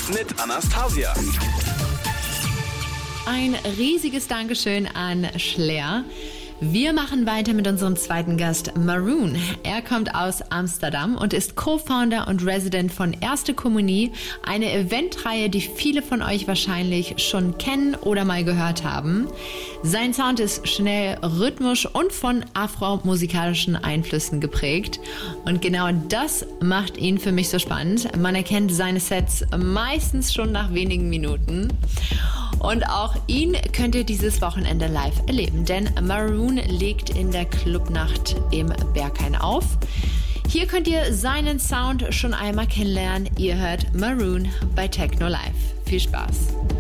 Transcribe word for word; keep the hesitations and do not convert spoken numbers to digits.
mit Anastasia. Ein riesiges Dankeschön an Schlair. Wir machen weiter mit unserem zweiten Gast, Maroon. Er kommt aus Amsterdam und ist Co-Founder und Resident von Erste Communie, eine Eventreihe, die viele von euch wahrscheinlich schon kennen oder mal gehört haben. Sein Sound ist schnell, rhythmisch und von afromusikalischen Einflüssen geprägt. Und genau das macht ihn für mich so spannend. Man erkennt seine Sets meistens schon nach wenigen Minuten. Und auch ihn könnt ihr dieses Wochenende live erleben, denn Maroon legt in der Clubnacht im Berghain auf. Hier könnt ihr seinen Sound schon einmal kennenlernen. Ihr hört Maroon bei Techno Live. Viel Spaß!